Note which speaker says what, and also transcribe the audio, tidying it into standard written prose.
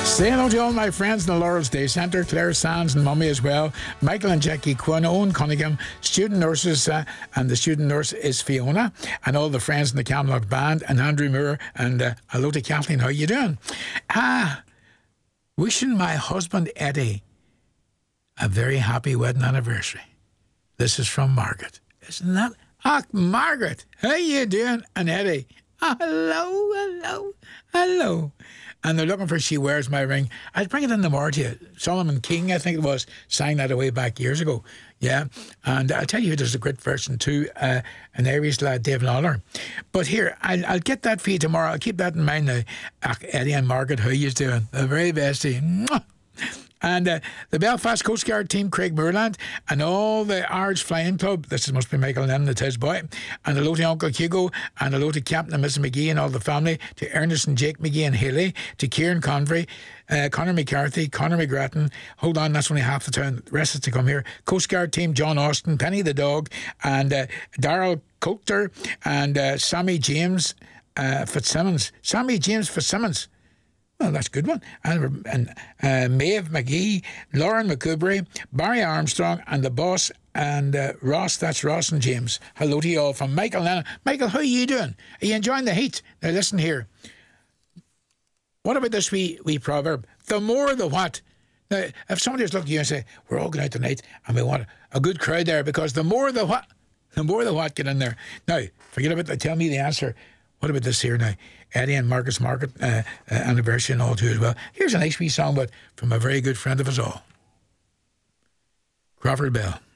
Speaker 1: Say hello to all my friends in the Laurels Day Centre, Claire Sands and Mummy as well, Michael and Jackie Quinn, Owen Cunningham, student nurses, and the student nurse is Fiona, and all the friends in the Camelot Band, and Andrew Moore, and hello to Kathleen, how you doing? Wishing my husband Eddie a very happy wedding anniversary. This is from Margaret. Isn't that? Margaret, how you doing? And Eddie, hello. And they're looking for She Wears My Ring. I'd bring it in the morning to you. Solomon King, I think it was, sang that away back years ago. Yeah. And I'll tell you, there's a great version too, an Irish lad, Dave Lawler. But here, I'll get that for you tomorrow. I'll keep that in mind now. Eddie and Margaret, how you doing? The very best to you. Mwah. And the Belfast Coast Guard team, Craig Moorland, and all the Irish Flying Club, this must be Michael Lennon, the Tiz boy, and hello to Uncle Hugo, and hello to Captain and Mrs. McGee and all the family, to Ernest and Jake McGee and Haley, to Kieran Convery, Conor McCarthy, Conor McGrattan, hold on, that's only half the town, the rest is to come here, Coast Guard team, John Austin, Penny the dog, and Darryl Coulter, and Sammy James Fitzsimmons. Well, that's a good one. And Maeve McGee, Lauren McCoubrey, Barry Armstrong, and the boss, and Ross, that's Ross and James. Hello to you all from Michael Lennon. Michael, how are you doing? Are you enjoying the heat? Now listen here. What about this wee proverb? The more the what? Now, if somebody was looking at you and say, we're all going out tonight and we want a good crowd there, because the more the what get in there. Now, forget about that. Tell me the answer. What about this here now? Eddie and Marcus Market anniversary and all too as well. Here's a nice wee song, but from a very good friend of us all, Crawford Bell.